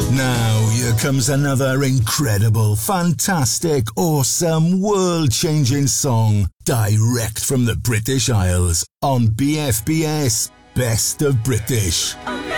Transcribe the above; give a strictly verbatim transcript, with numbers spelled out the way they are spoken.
Now, here comes another incredible, fantastic, awesome, world-changing song, direct from the British Isles, on B F B S Best of British.